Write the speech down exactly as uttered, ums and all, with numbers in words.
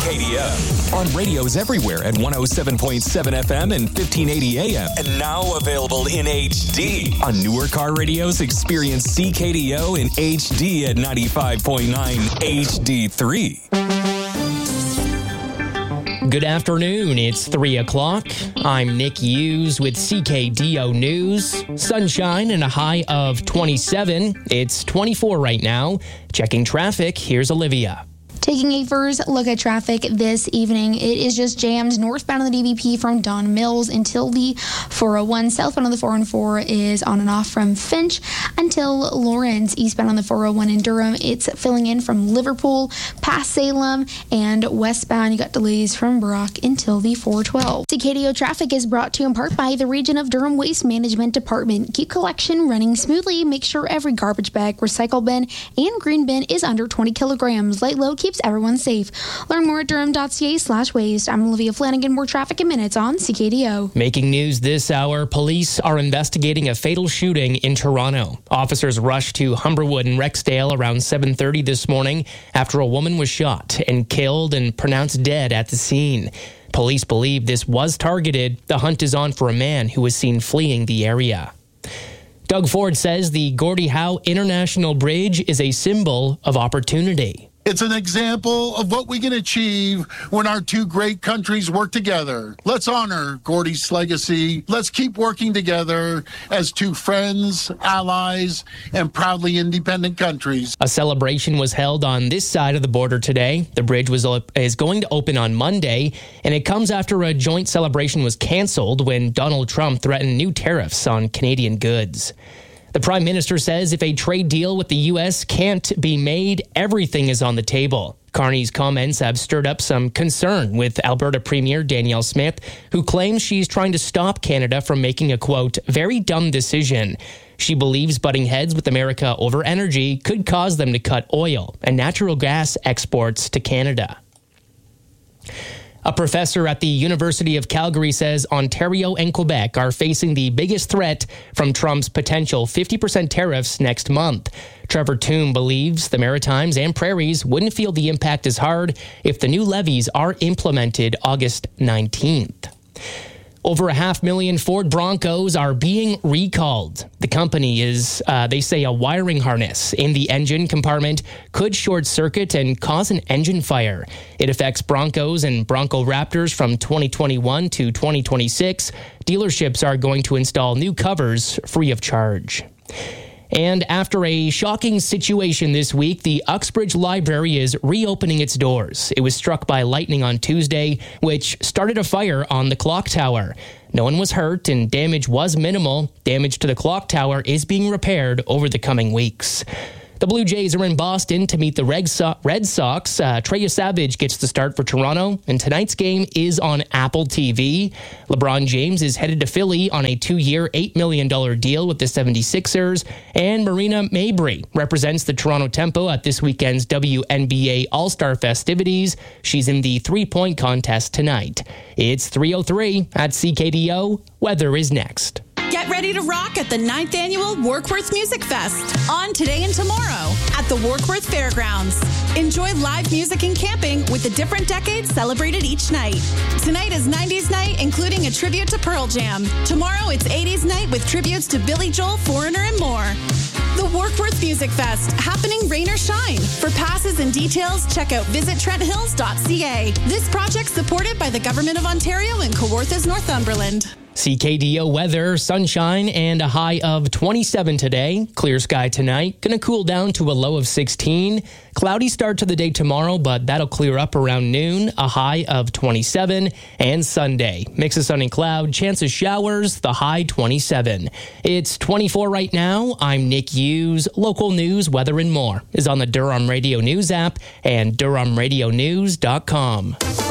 K D O. On radios everywhere at one oh seven point seven F M and fifteen eighty A M. And now available in H D. On newer car radios, experience C K D O in H D at ninety-five point nine H D three. Good afternoon. It's three o'clock. I'm Nick Hughes with C K D O News. Sunshine and a high of twenty-seven. It's twenty-four right now. Checking traffic, here's Olivia. Taking a first look at traffic this evening, it is just jammed northbound on the D V P from Don Mills until the four oh one. Southbound on the four oh four is on and off from Finch until Lawrence. Eastbound on the four oh one in Durham, it's filling in from Liverpool past Salem, and westbound you got delays from Brock until the four twelve. C K D O traffic is brought to you in part by the Region of Durham Waste Management Department. Keep collection running smoothly. Make sure every garbage bag, recycle bin, and green bin is under twenty kilograms. Light load keeps everyone safe. Learn more at durham.ca slash waste. I'm Olivia Flanagan. More traffic in minutes on C K D O. Making news this hour, police are investigating a fatal shooting in Toronto. Officers rushed to Humberwood and Rexdale around seven thirty this morning after a woman was shot and killed and pronounced dead at the scene. Police believe this was targeted. The hunt is on for a man who was seen fleeing the area. Doug Ford says the Gordie Howe International Bridge is a symbol of opportunity. It's an example of what we can achieve when our two great countries work together. Let's honor Gordie's legacy. Let's keep working together as two friends, allies, and proudly independent countries. A celebration was held on this side of the border today. The bridge was is going to open on Monday, and it comes after a joint celebration was canceled when Donald Trump threatened new tariffs on Canadian goods. The Prime Minister says if a trade deal with the U S can't be made, everything is on the table. Carney's comments have stirred up some concern with Alberta Premier Danielle Smith, who claims she's trying to stop Canada from making a, quote, very dumb decision. She believes butting heads with America over energy could cause them to cut oil and natural gas exports to Canada. A professor at the University of Calgary says Ontario and Quebec are facing the biggest threat from Trump's potential fifty percent tariffs next month. Trevor Toome believes the Maritimes and Prairies wouldn't feel the impact as hard if the new levies are implemented August nineteenth. Over a half million Ford Broncos are being recalled. The company is, uh, they say, a wiring harness in the engine compartment could short circuit and cause an engine fire. It affects Broncos and Bronco Raptors from twenty twenty-one to twenty twenty-six. Dealerships are going to install new covers free of charge. And after a shocking situation this week, the Uxbridge Library is reopening its doors. It was struck by lightning on Tuesday, which started a fire on the clock tower. No one was hurt and damage was minimal. Damage to the clock tower is being repaired over the coming weeks. The Blue Jays are in Boston to meet the Red Sox. Uh, Trey Savage gets the start for Toronto, and tonight's game is on Apple T V. LeBron James is headed to Philly on a two-year, eight million dollars deal with the seventy-sixers, and Marina Mabrey represents the Toronto Tempo at this weekend's W N B A All-Star festivities. She's in the three-point contest tonight. It's three oh three at C K D O. Weather is next. Get ready to rock at the ninth Annual Warkworth Music Fest on today and tomorrow at the Warkworth Fairgrounds. Enjoy live music and camping with the different decades celebrated each night. Tonight is nineties night, including a tribute to Pearl Jam. Tomorrow it's eighties night with tributes to Billy Joel, Foreigner, and more. The Warkworth Music Fest, happening rain or shine. For passes and details, check out visit trent hills dot c a. This project supported by the Government of Ontario and Kawarthas, Northumberland. C K D O weather, sunshine, and a high of twenty-seven today. Clear sky tonight. Going to cool down to a low of sixteen. Cloudy start to the day tomorrow, but that'll clear up around noon. A high of twenty-seven. And Sunday, mix of sun and cloud, chance of showers, the high twenty-seven. It's twenty-four right now. I'm Nick Hughes. Local news, weather, and more is on the Durham Radio News app and durham radio news dot com.